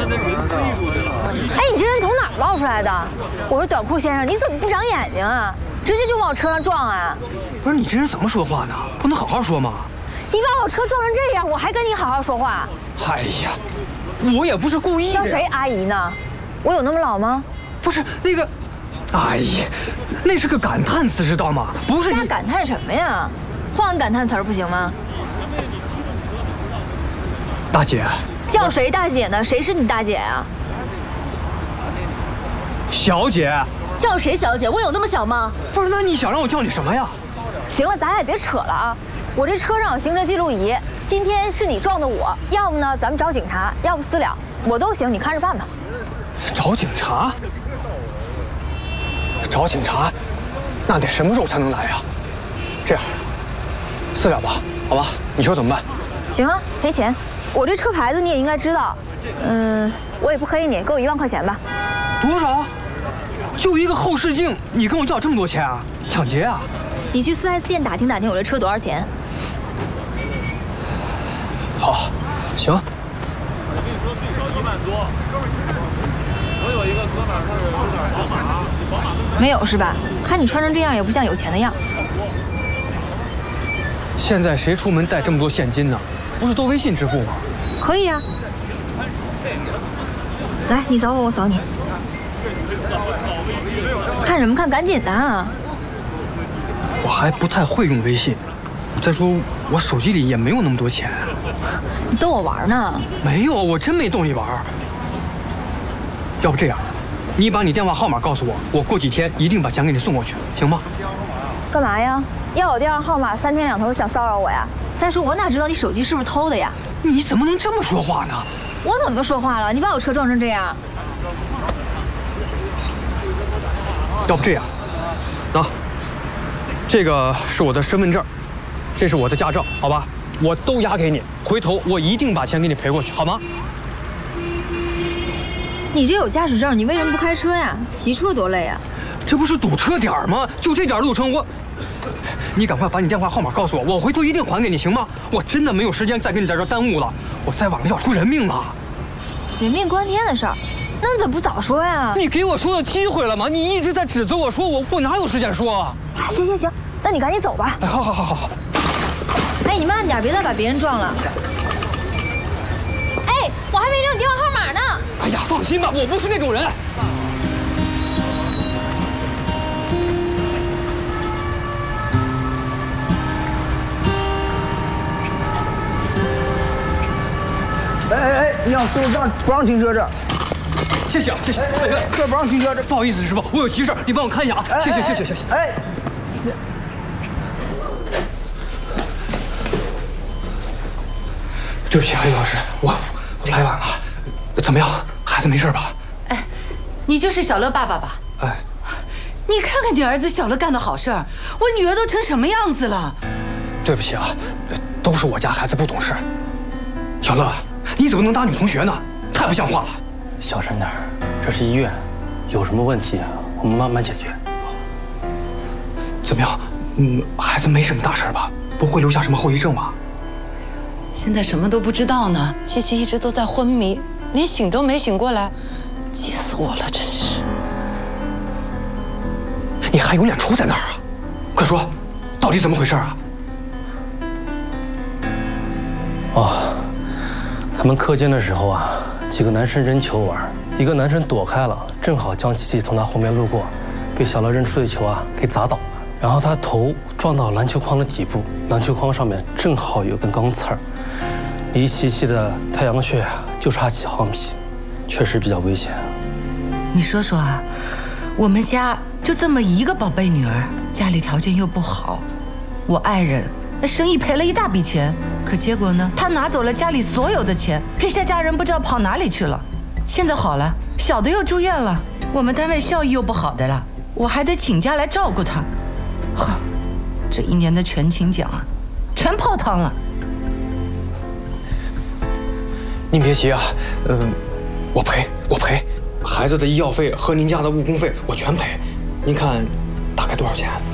哎，你这人从哪儿冒出来的？我说短裤先生，你怎么不长眼睛啊？直接就往我车上撞啊！ 不是你这人怎么说话呢？不能好好说吗？ 你把我车撞成这样，我还跟你好好说话？ 哎呀，我也不是故意的。 叫谁阿姨呢？我有那么老吗？ 不是那个，哎呀，那是个感叹词，知道吗？不是你感叹什么呀？换个感叹词儿不行吗？ 大姐。 叫谁大姐呢？谁是你大姐啊？ 小姐。 叫谁小姐？我有那么小吗？ 不是，那你想让我叫你什么呀？ 行了，咱俩也别扯了啊！我这车上有行车记录仪，今天是你撞的我，要不呢咱们找警察，要不私了，我都行，你看着办吧。 找警察？找警察？那得什么时候才能来呀？这样，私了吧，好吧？你说怎么办？ 行啊，赔钱。我这车牌子你也应该知道，我也不黑你，给我1万块钱吧。 多少？就一个后视镜，你跟我要这么多钱啊？抢劫啊？ 你去4S店打听打听我这车多少钱。 好，行。 我跟你说，最少1万多。我有一个哥们儿是有点宝马。 没有是吧？看你穿成这样，也不像有钱的样。 现在谁出门带这么多现金呢？不是都微信支付吗？ 可以啊。来，你扫我，我扫你。看什么看？赶紧的啊！ 我还不太会用微信，再说我手机里也没有那么多钱。 你逗我玩呢？ 没有，我真没逗你玩。要不这样，你把你电话号码告诉我，我过几天一定把钱给你送过去，行吗？ 干嘛呀？要我电话号码，3天2头想骚扰我呀？再说我哪知道你手机是不是偷的呀？ 你怎么能这么说话呢？ 我怎么说话了？你把我车撞成这样。 要不这样，这个是我的身份证，这是我的驾照，好吧？我都押给你，回头我一定把钱给你赔过去，好吗？ 你这有驾驶证，你为什么不开车呀？骑车多累啊！ 这不是堵车点吗？就这点路程，你赶快把你电话号码告诉我，我回头一定还给你，行吗？我真的没有时间再跟你在这耽误了，我再晚了要出人命了。 人命关天的事儿，那你怎么不早说呀？ 你给我说的机会了吗？你一直在指责我说我哪有时间说啊？ 行，那你赶紧走吧。 哎，好。 哎，你慢点，别再把别人撞了。哎，我还没留你电话号码呢。 哎呀，放心吧，我不是那种人。 哎，你好，师傅，不让停车这儿。 谢谢。 这不让停车这。 不好意思，师傅，我有急事，你帮我看一下啊。谢谢。 哎， 对不起啊，李老师，我来晚了。怎么样，孩子没事吧？ 哎，你就是小乐爸爸吧？ 哎， 你看看你儿子小乐干的好事儿，我女儿都成什么样子了？ 对不起啊，都是我家孩子不懂事。小乐，你怎么能打女同学呢？太不像话了。 小声点，这是医院，有什么问题啊，我们慢慢解决。 怎么样？孩子没什么大事吧？不会留下什么后遗症吧？ 现在什么都不知道呢。七七一直都在昏迷，连醒都没醒过来，气死我了，真是。 你还有脸杵在那儿啊？快说，到底怎么回事啊？ 他们课间的时候啊，几个男生扔球玩，一个男生躲开了，正好江琪琪从他后面路过，被小乐扔出的球啊给砸倒了，然后他头撞到篮球框的底部，篮球框上面正好有根钢刺儿，离琪琪的太阳穴啊就差几毫米，确实比较危险。 你说说啊，我们家就这么一个宝贝女儿，家里条件又不好，我爱人那生意赔了一大笔钱，可结果呢，他拿走了家里所有的钱，撇下家人不知道跑哪里去了。现在好了，小的又住院了，我们单位效益又不好的了，我还得请假来照顾他。呵，这1年的全勤奖啊，全泡汤了。 您别急啊，我赔，孩子的医药费和您家的误工费我全赔，您看大概多少钱？